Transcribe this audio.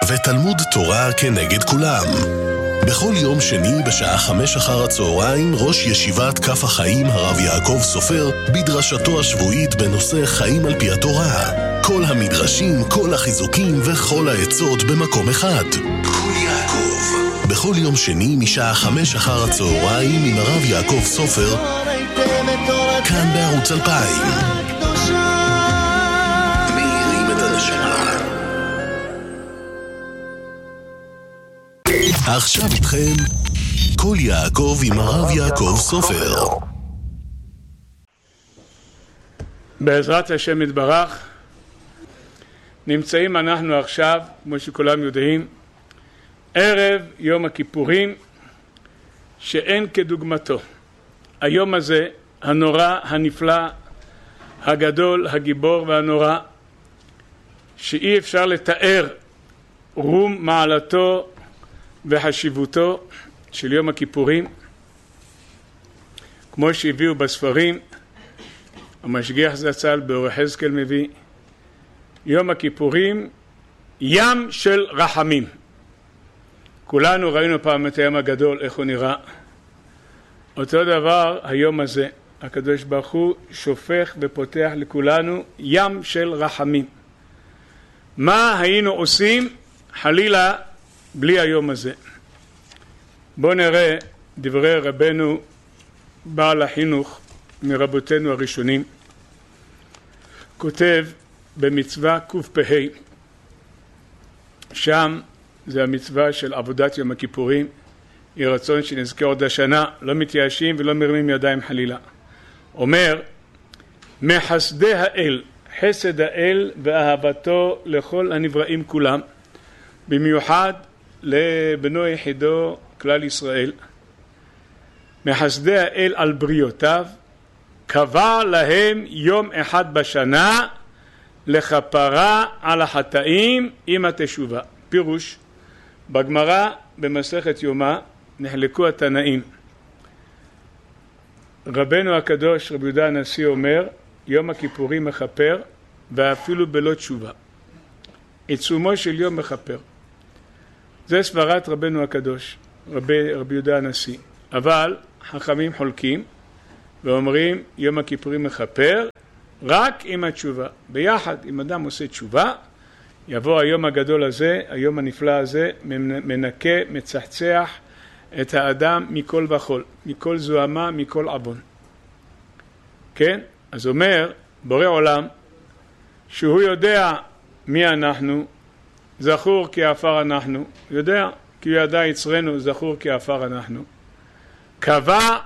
ותלמוד תורה כנגד כולם. בכל יום שני בשעה 5 אחר הצהריים ראש ישיבת כף החיים הרב יעקב סופר בדרשתו השבועית בנושא חיים על פי התורה. כל המדרשים, כל החיזוקים וכל העצות במקום אחד. כל יעקב. בכל יום שני משעה 5 אחר הצהריים עם הרב יעקב סופר כאן בערוץ 2000. מאירים את הנשמה. עכשיו איתכם כל יעקב עם הרב יעקב סופר. בעזרת השם יתברך, נמצאים אנחנו עכשיו, כמו שכולם יודעים, ערב יום הכיפורים שאין כדוגמתו. היום הזה הנורא, הנפלא, הגדול, הגיבור והנורא, שאי אפשר לתאר רום מעלתו וחשיבותו של יום הכיפורים, כמו שהביאו בספרים. המשגיח זצ"ל באור יחזקאל מביא, יום הכיפורים ים של רחמים. כולנו ראינו פעם את הים הגדול, איך הוא נראה. אותו דבר היום הזה, הקדוש ברוך הוא שופך ופותח לכולנו ים של רחמים. מה היינו עושים חלילה בלי היום הזה? בואו נראה דברי רבנו בעל החינוך מרבותינו הראשונים. כותב במצווה קפ"ה, שם זה המצווה של עבודת יום הכיפורים, יהי רצון שנזכה עוד השנה, לא מתייאשים ולא מרימים ידיים חלילה. אומר, מחסדי האל, חסד האל ואהבתו לכל הנבראים כולם, במיוחד לבנו יחידו כלל ישראל, מחסדי האל על בריאותיו, קבע להם יום אחד בשנה לכפרה על החטאים עם התשובה. פירוש, בגמרא במסכת יומא נחלקו התנאים. רבנו הקדוש רבי יהודה הנשיא אומר, יום הכיפורים מכפר ואפילו בלא תשובה. עיצומו של יום מכפר. זה סברת רבנו הקדוש, רבי יהודה הנשיא. אבל חכמים חולקים ואומרים, יום הכיפורים מכפר רק עם התשובה. ביחד, אם אדם עושה תשובה, יבוא היום הגדול הזה, היום הנפלא הזה, מנקה, מצחצח את האדם מכל וכל, מכל זוהמה, מכל עוון. כן? אז אומר, בורא עולם, שהוא יודע מי אנחנו, זכור כי עפר אנחנו, יודע, כי הוא ידע יצרנו, זכור כי עפר אנחנו, קבע